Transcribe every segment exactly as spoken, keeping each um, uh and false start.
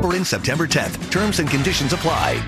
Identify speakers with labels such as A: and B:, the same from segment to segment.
A: Offer ends September tenth. Terms and conditions apply.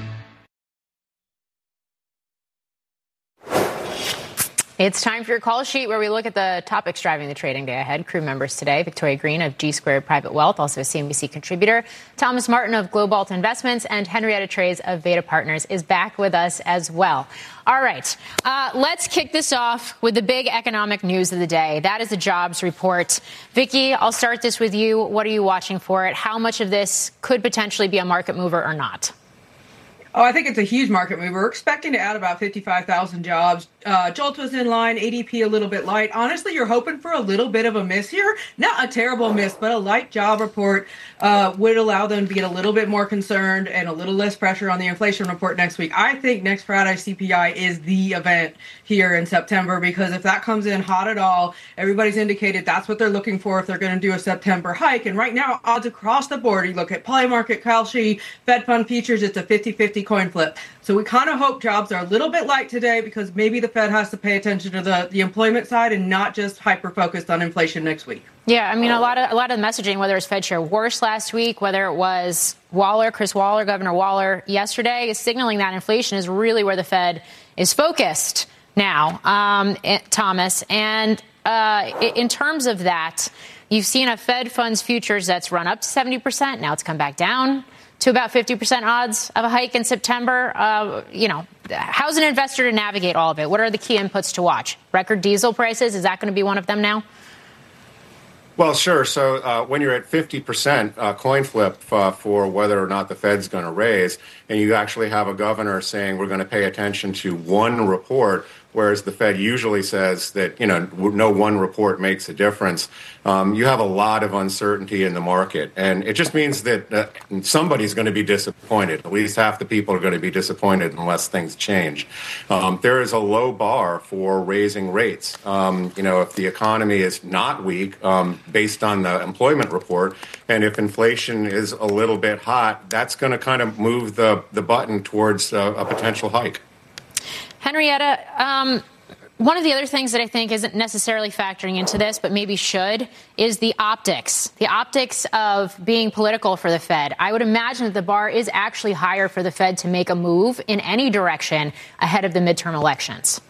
B: It's time for your call sheet, where we look at the topics driving the trading day ahead. Crew members today: Victoria Green of G Squared Private Wealth, also a C N B C contributor; Thomas Martin of Globalt Investments; and Henrietta Treyz of Veda Partners is back with us as well. All right, uh, let's kick this off with the big economic news of the day. That is the jobs report. Vicki, I'll start this with you. What are you watching for it? How much of this could potentially be a market mover or not?
C: Oh, I think it's a huge market move. We're expecting to add about fifty-five thousand jobs. Uh, Jolt was in line, A D P a little bit light. Honestly, you're hoping for a little bit of a miss here. Not a terrible miss, but a light job report uh, would allow them to get a little bit more concerned and a little less pressure on the inflation report next week. I think next Friday C P I is the event here in September, because if that comes in hot at all, everybody's indicated that's what they're looking for if they're going to do a September hike. And right now, odds across the board, you look at Polymarket, Kalshi, Fed Fund Futures, it's a fifty-fifty coin flip. So we kind of hope jobs are a little bit light today, because maybe the Fed has to pay attention to the, the employment side and not just hyper-focused on inflation next week.
B: Yeah, I mean, a lot of a lot of the messaging, whether it's Fed Chair Warsh last week, whether it was Waller, Chris Waller, Governor Waller yesterday, is signaling that inflation is really where the Fed is focused now, um, Thomas. And uh, in terms of that, you've seen a Fed funds futures that's run up to seventy percent. Now it's come back down to about fifty percent odds of a hike in September. Uh, you know, how's an investor to navigate all of it? What are the key inputs to watch? Record diesel prices, is that going to be one of them now?
D: Well, sure. So uh, when you're at fifty percent uh, coin flip uh, for whether or not the Fed's going to raise, and you actually have a governor saying we're going to pay attention to one report, whereas the Fed usually says that, you know, no one report makes a difference, um, you have a lot of uncertainty in the market. And it just means that uh, somebody's going to be disappointed. At least half the people are going to be disappointed unless things change. Um, there is a low bar for raising rates. Um, you know, if the economy is not weak, um, based on the employment report, and if inflation is a little bit hot, that's going to kind of move the, the button towards uh, a potential hike.
B: Henrietta, um, one of the other things that I think isn't necessarily factoring into this, but maybe should, is the optics. The optics of being political for the Fed. I would imagine that the bar is actually higher for the Fed to make a move in any direction ahead of the midterm elections.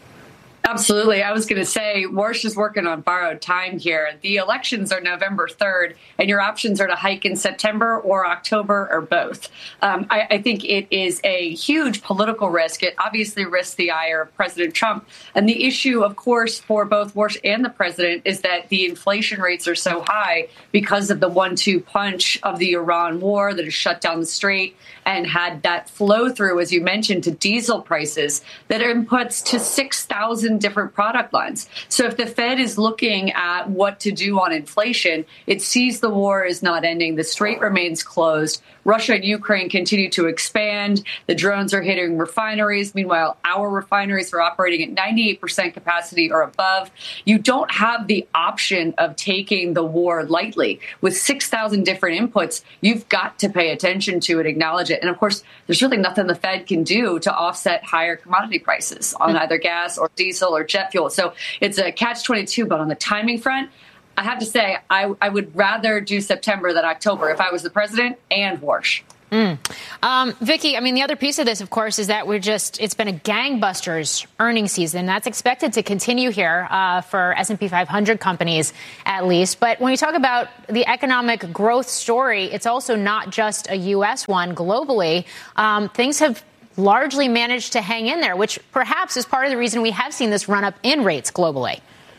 E: Absolutely. I was going to say, Warsh is working on borrowed time here. The elections are November third, and your options are to hike in September or October or both. Um, I, I think it is a huge political risk. It obviously risks the ire of President Trump. And the issue, of course, for both Warsh and the president is that the inflation rates are so high because of the one two punch of the Iran war that has shut down the strait and had that flow through, as you mentioned, to diesel prices that are inputs to six thousand different product lines. So if the Fed is looking at what to do on inflation, it sees the war is not ending. The strait remains closed. Russia and Ukraine continue to expand. The drones are hitting refineries. Meanwhile, our refineries are operating at ninety-eight percent capacity or above. You don't have the option of taking the war lightly. With six thousand different inputs, you've got to pay attention to it, acknowledge it. And of course, there's really nothing the Fed can do to offset higher commodity prices on either gas or diesel or jet fuel. So it's a catch twenty-two. But on the timing front, I have to say, I, I would rather do September than October if I was the president and Warsh.
B: Mm. Um, Vicki, I mean, the other piece of this, of course, is that we're just it's been a gangbusters earnings season. That's expected to continue here uh, for S and P five hundred companies, at least. But when you talk about the economic growth story, it's also not just a U S one. Globally, um, things have largely managed to hang in there, which perhaps is part of the reason we have seen this run up in rates globally.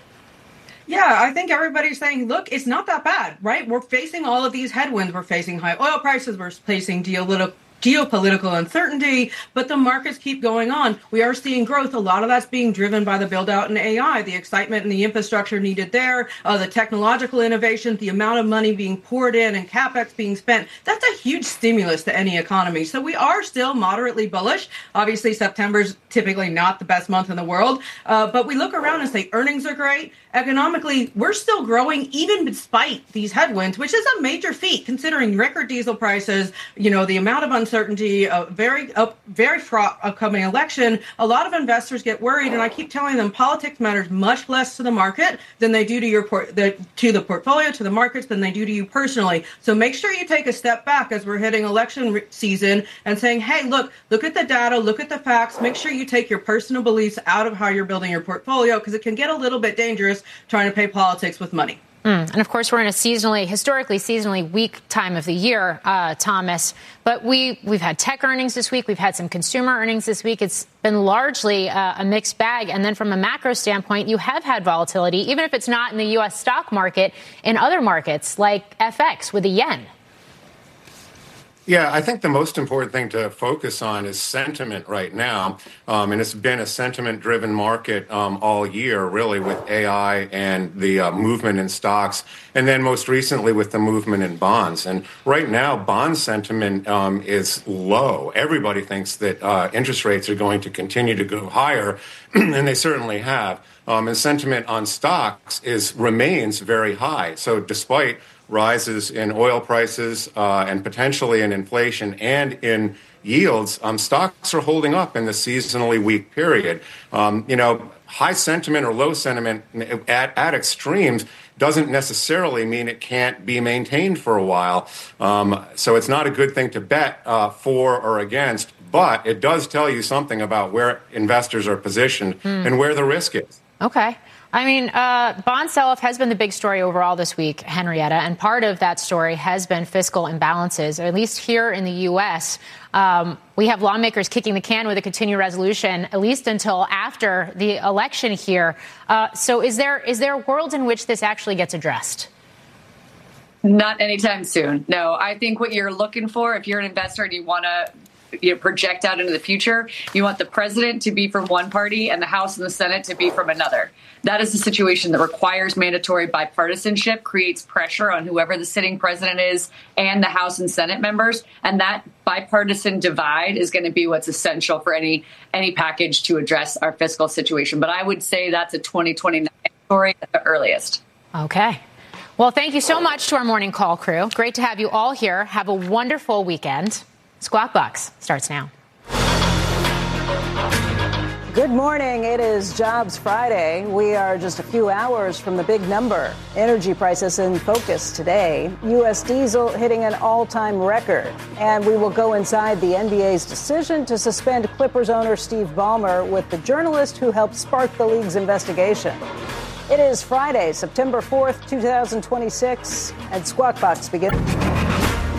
C: Yeah, I think everybody's saying, look, it's not that bad, right? We're facing all of these headwinds. We're facing high oil prices. We're facing geopolitical geopolitical uncertainty, but the markets keep going on. We are seeing growth. A lot of that's being driven by the build out in A I, the excitement and the infrastructure needed there, uh, the technological innovation, the amount of money being poured in and capex being spent. That's a huge stimulus to any economy. So we are still moderately bullish. Obviously, September's typically not the best month in the world, uh, but we look around and say earnings are great. Economically, we're still growing even despite these headwinds, which is a major feat considering record diesel prices, you know, the amount of uncertainty uncertainty, a very, a very fraught upcoming election, a lot of investors get worried. And I keep telling them politics matters much less to the market than they do to your port, the, to the portfolio, to the markets, than they do to you personally. So make sure you take a step back as we're hitting election re- season and saying, hey, look, look at the data, look at the facts. Make sure you take your personal beliefs out of how you're building your portfolio, because it can get a little bit dangerous trying to pay politics with money.
B: Mm. And of course, we're in a seasonally, historically seasonally weak time of the year, uh, Thomas. But we, we've had tech earnings this week. We've had some consumer earnings this week. It's been largely uh, a mixed bag. And then from a macro standpoint, you have had volatility, even if it's not in the U S stock market, in other markets like F X with the yen.
D: Yeah, I think the most important thing to focus on is sentiment right now. Um, and it's been a sentiment-driven market um, all year, really, with A I and the uh, movement in stocks, and then most recently with the movement in bonds. And right now, bond sentiment um, is low. Everybody thinks that uh, interest rates are going to continue to go higher, and they certainly have. Um, and sentiment on stocks is remains very high. So despite rises in oil prices uh, and potentially in inflation and in yields, um, stocks are holding up in the seasonally weak period. Um, you know, high sentiment or low sentiment at, at extremes doesn't necessarily mean it can't be maintained for a while. Um, so it's not a good thing to bet uh, for or against, but it does tell you something about where investors are positioned mm. and where the risk is.
B: Okay. I mean, uh, bond sell-off has been the big story overall this week, Henrietta, and part of that story has been fiscal imbalances, or at least here in the U S. Um, we have lawmakers kicking the can with a continuing resolution, at least until after the election here. Uh, so is there is there a world in which this actually gets addressed?
E: Not anytime soon. No, I think what you're looking for, if you're an investor and you want to you know, project out into the future, you want the president to be from one party and the House and the Senate to be from another. That is a situation that requires mandatory bipartisanship, creates pressure on whoever the sitting president is and the House and Senate members. And that bipartisan divide is going to be what's essential for any any package to address our fiscal situation. But I would say that's a twenty twenty-nine story at the earliest.
B: Okay. Well, thank you so much to our morning call crew. Great to have you all here. Have a wonderful weekend. Squawk Box starts now.
F: Good morning. It is Jobs Friday. We are just a few hours from the big number. Energy prices in focus today. U S diesel hitting an all-time record. And we will go inside the N B A's decision to suspend Clippers owner Steve Ballmer with the journalist who helped spark the league's investigation. It is Friday, September fourth, two thousand twenty-six, and Squawk Box begins.